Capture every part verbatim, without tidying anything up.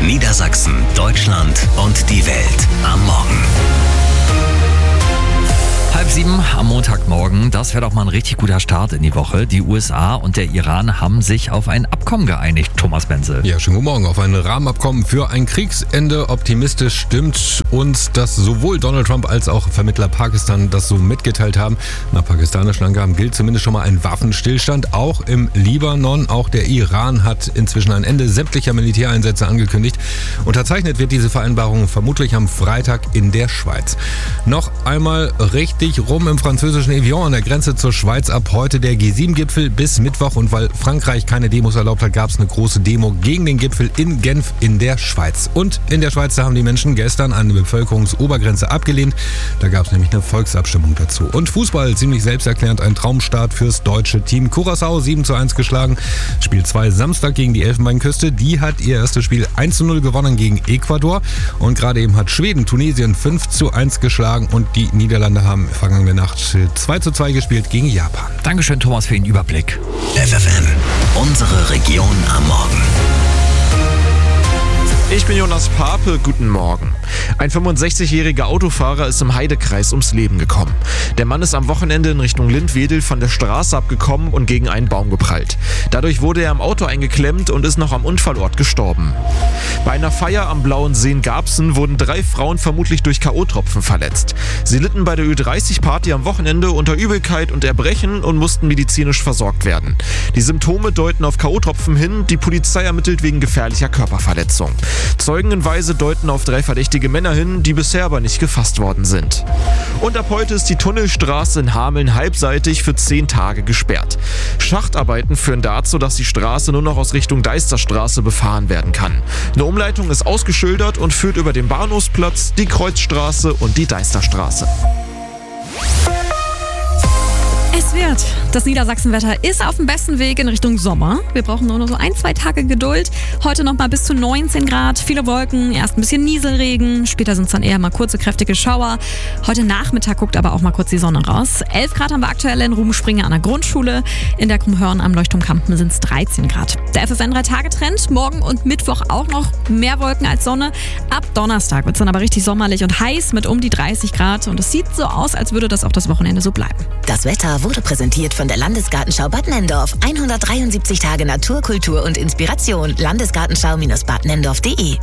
Niedersachsen, Deutschland und die Welt am Morgen. Halb sieben am Montagmorgen, das wäre doch mal ein richtig guter Start in die Woche. Die U S A und der Iran haben sich auf ein Abkommen geeinigt, Thomas Benzel. Ja, schönen guten Morgen. Auf ein Rahmenabkommen für ein Kriegsende. Optimistisch stimmt uns, dass sowohl Donald Trump als auch Vermittler Pakistan das so mitgeteilt haben. Nach pakistanischen Angaben gilt zumindest schon mal ein Waffenstillstand, auch im Libanon. Auch der Iran hat inzwischen ein Ende sämtlicher Militäreinsätze angekündigt. Unterzeichnet wird diese Vereinbarung vermutlich am Freitag in der Schweiz. Noch einmal richtig rum im französischen Evian an der Grenze zur Schweiz. Ab heute der G sieben Gipfel bis Mittwoch. Und weil Frankreich keine Demos erlaubt hat, gab es eine große Demo gegen den Gipfel in Genf in der Schweiz. Und in der Schweiz, da haben die Menschen gestern eine Bevölkerungsobergrenze abgelehnt. Da gab es nämlich eine Volksabstimmung dazu. Und Fußball, ziemlich selbsterklärend ein Traumstart fürs deutsche Team. Curaçao sieben zu eins geschlagen. Spiel zwei Samstag gegen die Elfenbeinküste. Die hat ihr erstes Spiel eins zu null gewonnen gegen Ecuador. Und gerade eben hat Schweden Tunesien fünf zu eins geschlagen. Und die Niederlande haben vergangene Nacht zwei zu zwei gespielt gegen Japan. Dankeschön, Thomas, für den Überblick. F F N, unsere Region am Morgen. Ich bin Jonas Pape, guten Morgen. Ein fünfundsechzigjähriger Autofahrer ist im Heidekreis ums Leben gekommen. Der Mann ist am Wochenende in Richtung Lindwedel von der Straße abgekommen und gegen einen Baum geprallt. Dadurch wurde er am Auto eingeklemmt und ist noch am Unfallort gestorben. Bei einer Feier am Blauen See in Garbsen wurden drei Frauen vermutlich durch K O-Tropfen verletzt. Sie litten bei der Ü dreißig Party am Wochenende unter Übelkeit und Erbrechen und mussten medizinisch versorgt werden. Die Symptome deuten auf K O-Tropfen hin, die Polizei ermittelt wegen gefährlicher Körperverletzung. Zeugenhinweise deuten auf drei verdächtige Männer hin, die bisher aber nicht gefasst worden sind. Und ab heute ist die Tunnelstraße in Hameln halbseitig für zehn Tage gesperrt. Schachtarbeiten führen dazu, dass die Straße nur noch aus Richtung Deisterstraße befahren werden kann. Eine Umleitung ist ausgeschildert und führt über den Bahnhofsplatz, die Kreuzstraße und die Deisterstraße. Es wird. Das Niedersachsenwetter ist auf dem besten Weg in Richtung Sommer. Wir brauchen nur noch so ein, zwei Tage Geduld. Heute noch mal bis zu neunzehn Grad, viele Wolken, erst ein bisschen Nieselregen. Später sind es dann eher mal kurze, kräftige Schauer. Heute Nachmittag guckt aber auch mal kurz die Sonne raus. elf Grad haben wir aktuell in Rubenspringe an der Grundschule. In der Krummhörn am Leuchtturm Kampen sind es dreizehn Grad. Der F F N drei Tage Trend. Morgen und Mittwoch auch noch mehr Wolken als Sonne. Ab Donnerstag wird es dann aber richtig sommerlich und heiß mit um die dreißig Grad. Und es sieht so aus, als würde das auch das Wochenende so bleiben. Das Wetter wurde präsentiert von der Landesgartenschau Bad Nenndorf. hundertdreiundsiebzig Tage Natur, Kultur und Inspiration. Landesgartenschau Bad Nenndorf punkt de.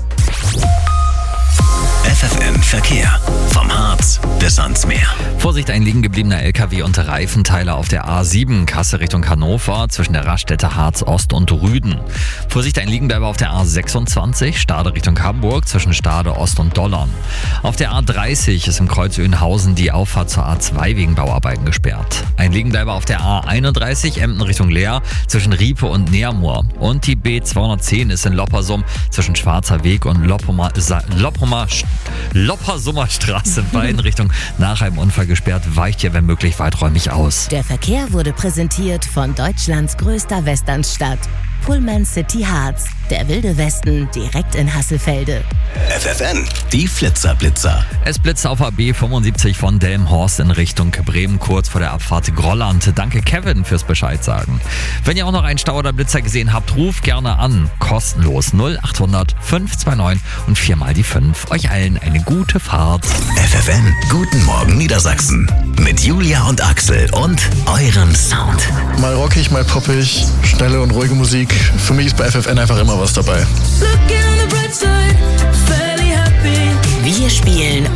F F N Verkehr. Vom Harz bis ans Meer. Vorsicht, ein liegen gebliebener L K W und Reifenteile auf der A sieben, Kassel Richtung Hannover, zwischen der Raststätte Harz Ost und Rüden. Vorsicht, ein Liegenbleiber auf der A sechsundzwanzig, Stade Richtung Hamburg, zwischen Stade Ost und Dollern. Auf der A dreißig ist im Kreuz Öhnhausen die Auffahrt zur A zwei wegen Bauarbeiten gesperrt. Ein Liegenbleiber auf der A einunddreißig, Emden Richtung Leer, zwischen Riepe und Neermoor. Und die B zweihundertzehn ist in Loppersum zwischen Schwarzer Weg und Loppersummer Loppersummer Loppersummer Straße in beiden Richtung nach einem Unfall gesperrt, weicht hier wenn möglich weiträumig aus. Der Verkehr wurde präsentiert von Deutschlands größter Westernstadt. Pullman City Harz, der wilde Westen direkt in Hasselfelde. F F N, die Flitzerblitzer. Es blitzt auf A B fünfundsiebzig von Delmenhorst in Richtung Bremen kurz vor der Abfahrt Grolland. Danke Kevin fürs Bescheid sagen. Wenn ihr auch noch einen Stau oder Blitzer gesehen habt, ruft gerne an. Kostenlos null acht hundert fünf zwei neun und viermal die fünf. Euch allen eine gute Fahrt. F F N, guten Morgen Niedersachsen. Mit Julia und Axel und eurem Sound. Mal rockig, mal poppig, schnelle und ruhige Musik. Für mich ist bei F F N einfach immer was dabei. Wir spielen